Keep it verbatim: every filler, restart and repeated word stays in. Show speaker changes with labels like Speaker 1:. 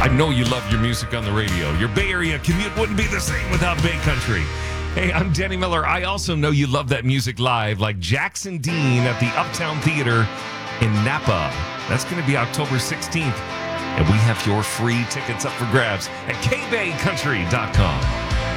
Speaker 1: I know you love your music on the radio. Your Bay Area commute wouldn't be the same without Bay Country. Hey, I'm Danny Miller. I also know you love that music live, like Jackson Dean at the Uptown Theater in Napa. That's going to be October sixteenth. And we have your free tickets up for grabs at k bay country dot com.